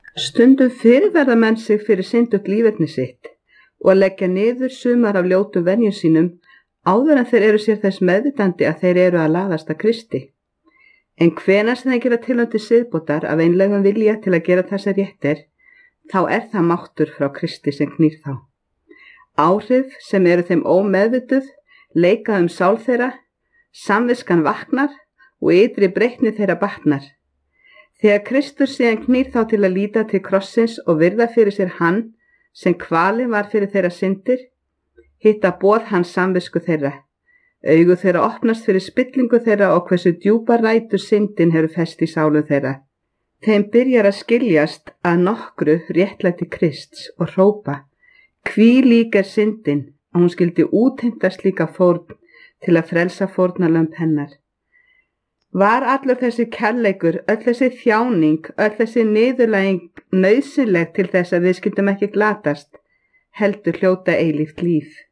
Stundum fyrirverða menn sig fyrir syndugt líferni sitt og leggja niður sumar af ljótum venjum sínum áður en þeir eru sér þess meðvitandi að þeir eru að laðast að Kristi. En hvenær sem þeir gera tilraun til siðbótar af einlægum vilja til að gera þessa réttir, þá það máttur frá Kristi sem knýr þá. Áhrif sem eru þeim ómeðvituð leika sál þeirra, samviskan vaknar og ytri breytni þeirra batnar. Þegar Kristur síðan knýr þá til að líta til krossins og virða fyrir sér hann sem kvalinn var fyrir þeirra syndir, hitta boð hans samvisku þeirra. Augu þeirra opnast fyrir spillingu þeirra og hversu djúpar rætur syndin hefur fest í sálu þeirra. Þeim byrjar að skiljast að nokkru réttlæti Krists og hrópa: hví lík syndin að hún skyldi útheimta slíka fórn til að frelsa fórnarlömb hennar. Var allur þessi kærleikur, öll þessi þjáning, öll þessi niðurlæging nauðsynleg til þess að við skyldum ekki glatast, heldur hljóta eilíft líf?